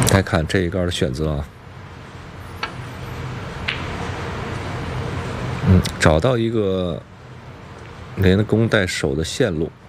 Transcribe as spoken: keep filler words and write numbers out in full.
来看这一杆的选择啊，嗯，找到一个连弓带手的线路。